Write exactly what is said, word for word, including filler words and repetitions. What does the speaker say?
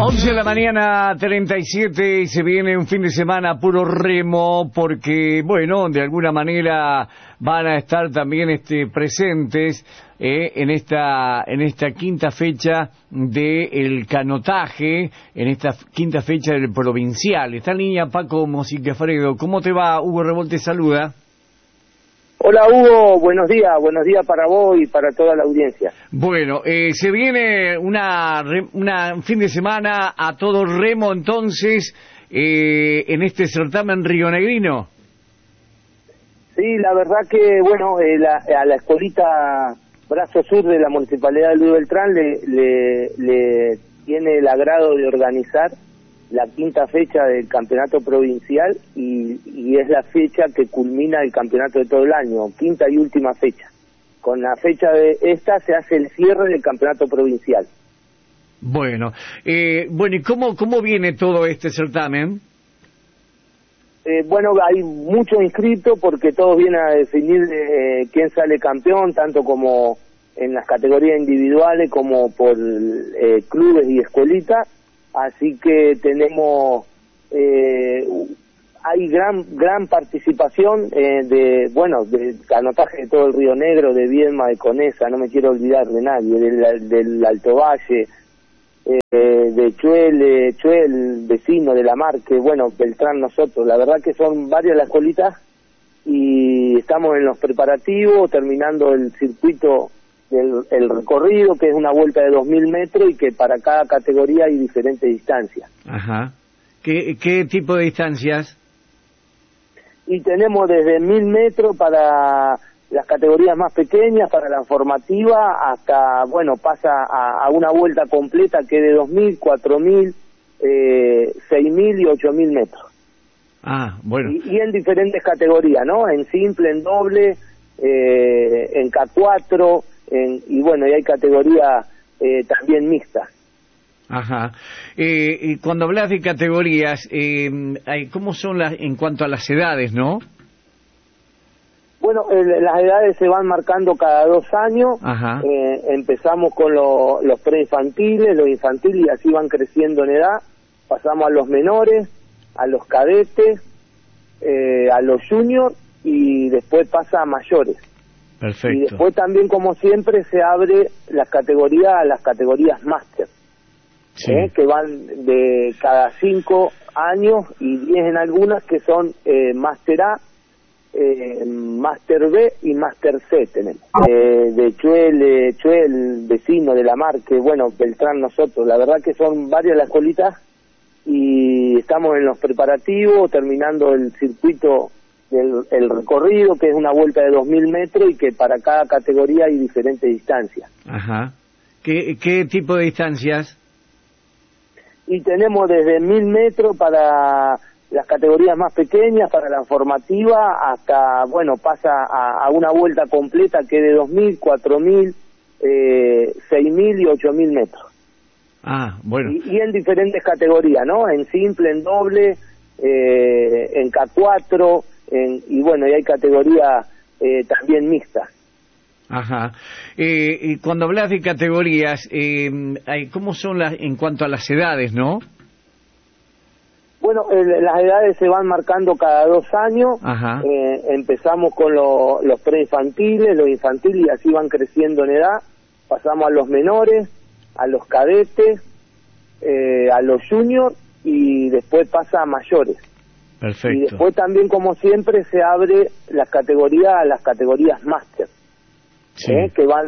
once de la mañana, treinta y siete, y se viene un fin de semana puro remo, porque, bueno, de alguna manera van a estar también este, presentes eh, en esta en esta quinta fecha del canotaje, en esta quinta fecha del provincial. Está en línea Paco Mosquifredo. ¿Cómo te va? Hugo Revolt te saluda. Hola Hugo, buenos días, buenos días para vos y para toda la audiencia. Bueno, eh, se viene una, una un fin de semana a todo remo entonces eh, en este certamen rionegrino. Sí, la verdad que, bueno, eh, la, a la escuelita Brazo Sur de la Municipalidad de Luis Beltrán le, le, le tiene el agrado de organizar la quinta fecha del campeonato provincial y, y es la fecha que culmina el campeonato de todo el año, quinta y última fecha. Con la fecha de esta se hace el cierre del campeonato provincial. Bueno, eh, bueno, ¿y cómo, cómo viene todo este certamen? Eh, bueno, hay muchos inscritos porque todos vienen a definir eh, quién sale campeón, tanto como en las categorías individuales como por eh, clubes y escuelitas. Así que tenemos, eh, hay gran gran participación eh, de, bueno, de canotaje de todo el Río Negro, de Viedma, de Conesa, no me quiero olvidar de nadie, del, del Alto Valle, eh, de Chuel, eh, Chuel, vecino de La Marque, bueno, Beltrán nosotros, la verdad que son varias las colitas y estamos en los preparativos, terminando el circuito El, el recorrido, que es una vuelta de dos mil metros y que para cada categoría hay diferentes distancias. Ajá. ¿Qué, qué tipo de distancias? Y tenemos desde mil metros para las categorías más pequeñas, para la formativa, hasta, bueno, pasa a, a una vuelta completa que es de dos mil, cuatro mil, eh, seis mil y ocho mil metros. Ah, bueno. Y, y en diferentes categorías, ¿no? En simple, en doble, eh, en K cuatro... En, y bueno, y hay categorías eh, también mixtas. Ajá. Eh, y cuando hablas de categorías, eh, ¿cómo son las en cuanto a las edades, no? Bueno, eh, las edades se van marcando cada dos años. Ajá. Eh, empezamos con lo, los preinfantiles, los infantiles, y así van creciendo en edad. Pasamos a los menores, a los cadetes, eh, a los juniors, y después pasa a mayores. Perfecto. Y después también, como siempre, se abre las categorías a las categorías máster, sí. ¿eh? Que van de cada cinco años y diez en algunas, que son eh, máster A, eh, máster B y máster C tenemos. Eh, de Chuel, eh, Chuel, vecino de La Marque, bueno, Beltrán nosotros, la verdad que son varias las colitas y estamos en los preparativos, terminando el circuito El, el recorrido, que es una vuelta de dos mil metros y que para cada categoría hay diferentes distancias. Ajá. ¿Qué, qué tipo de distancias? Y tenemos desde mil metros para las categorías más pequeñas, para la formativa, hasta, bueno, pasa a, a una vuelta completa que es de dos mil, cuatro mil, eh, seis mil y ocho mil metros. Ah, bueno. Y, y en diferentes categorías, ¿no? En simple, en doble, eh, en K cuatro, En, y bueno, y hay categorías eh, también mixtas. Ajá. Eh, y cuando hablas de categorías, eh, ¿cómo son las en cuanto a las edades, no? Bueno, eh, las edades se van marcando cada dos años. Ajá. Eh, empezamos con lo, los preinfantiles, los infantiles, y así van creciendo en edad. Pasamos a los menores, a los cadetes, eh, a los juniors, y después pasa a mayores. Perfecto. Y después también, como siempre, se abre las categorías a las categorías máster, sí. ¿eh? Que van